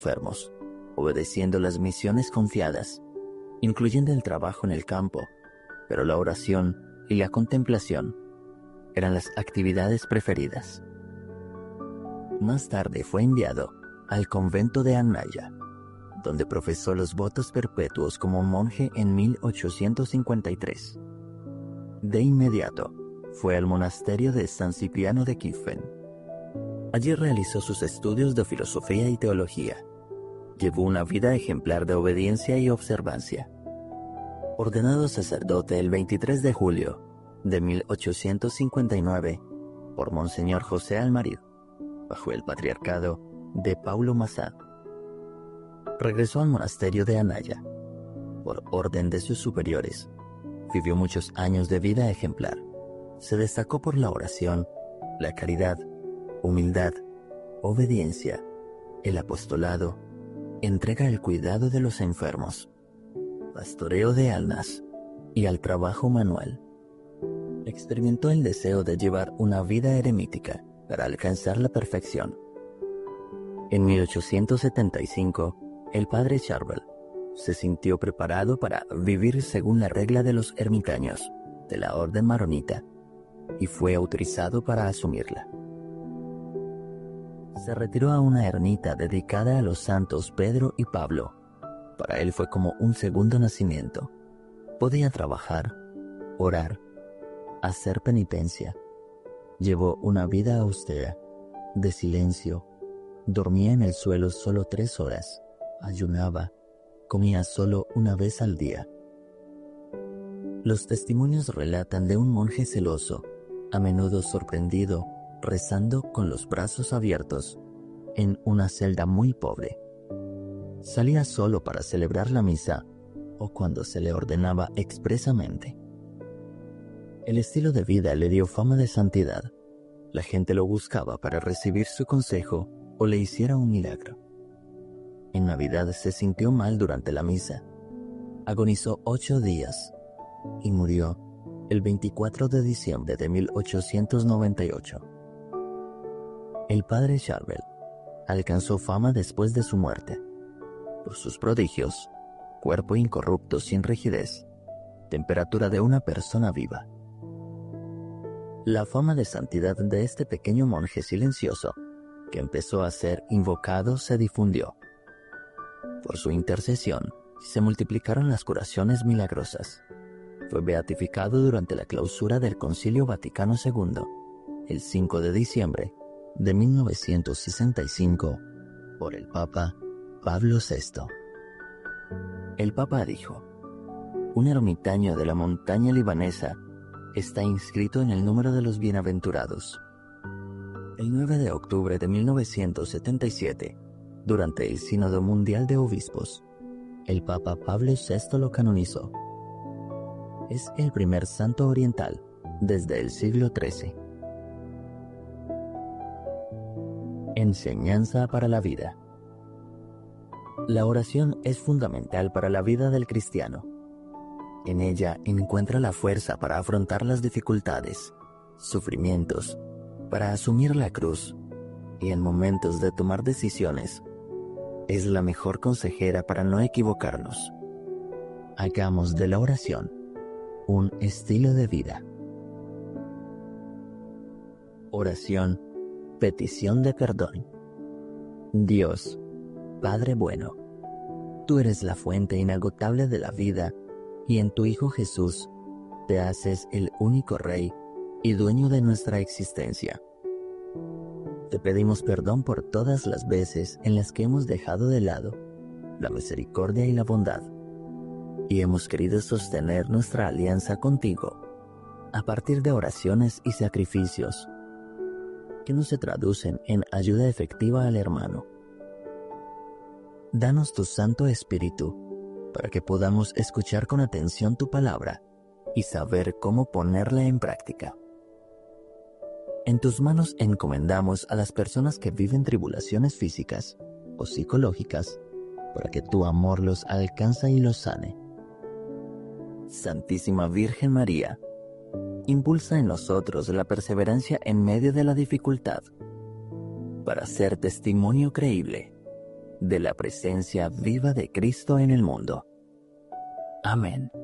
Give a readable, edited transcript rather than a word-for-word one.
enfermos, obedeciendo las misiones confiadas, incluyendo el trabajo en el campo, pero la oración y la contemplación eran las actividades preferidas. Más tarde fue enviado al convento de Annaya, donde profesó los votos perpetuos como monje en 1853. De inmediato, fue al monasterio de San Cipriano de Kiffen. Allí realizó sus estudios de filosofía y teología. Llevó una vida ejemplar de obediencia y observancia. Ordenado sacerdote el 23 de julio de 1859 por Monseñor José Almarid, bajo el patriarcado de Paulo Massad. Regresó al monasterio de Annaya. Por orden de sus superiores, vivió muchos años de vida ejemplar. Se destacó por la oración, la caridad, humildad, obediencia, el apostolado, entrega al cuidado de los enfermos, pastoreo de almas y al trabajo manual. Experimentó el deseo de llevar una vida eremítica para alcanzar la perfección. En 1875, el padre Charbel se sintió preparado para vivir según la regla de los ermitaños de la orden maronita y fue autorizado para asumirla. Se retiró a una ermita dedicada a los santos Pedro y Pablo. Para él fue como un segundo nacimiento. Podía trabajar, orar, hacer penitencia. Llevó una vida austera, de silencio. Dormía en el suelo solo 3 horas. Ayunaba. Comía solo una vez al día. Los testimonios relatan de un monje celoso, a menudo sorprendido, rezando con los brazos abiertos, en una celda muy pobre. Salía solo para celebrar la misa o cuando se le ordenaba expresamente. El estilo de vida le dio fama de santidad. La gente lo buscaba para recibir su consejo o le hiciera un milagro. En Navidad se sintió mal durante la misa. Agonizó 8 días y murió el 24 de diciembre de 1898. El padre Charbel alcanzó fama después de su muerte por sus prodigios, cuerpo incorrupto sin rigidez, temperatura de una persona viva. La fama de santidad de este pequeño monje silencioso, que empezó a ser invocado, se difundió. Por su intercesión, se multiplicaron las curaciones milagrosas. Fue beatificado durante la clausura del Concilio Vaticano II, el 5 de diciembre de 1965, por el Papa Pablo VI. El Papa dijo: un ermitaño de la montaña libanesa está inscrito en el número de los bienaventurados. El 9 de octubre de 1977, durante el Sínodo Mundial de Obispos, el Papa Pablo VI lo canonizó. Es el primer santo oriental desde el siglo XIII. Enseñanza para la vida. La oración es fundamental para la vida del cristiano. En ella encuentra la fuerza para afrontar las dificultades, sufrimientos, para asumir la cruz y en momentos de tomar decisiones. Es la mejor consejera para no equivocarnos. Hagamos de la oración un estilo de vida. Oración, petición de perdón. Dios, Padre bueno, tú eres la fuente inagotable de la vida y en tu Hijo Jesús te haces el único Rey y dueño de nuestra existencia. Te pedimos perdón por todas las veces en las que hemos dejado de lado la misericordia y la bondad y hemos querido sostener nuestra alianza contigo a partir de oraciones y sacrificios que no se traducen en ayuda efectiva al hermano. Danos tu Santo Espíritu para que podamos escuchar con atención tu palabra y saber cómo ponerla en práctica. En tus manos encomendamos a las personas que viven tribulaciones físicas o psicológicas para que tu amor los alcance y los sane. Santísima Virgen María, impulsa en nosotros la perseverancia en medio de la dificultad para ser testimonio creíble de la presencia viva de Cristo en el mundo. Amén.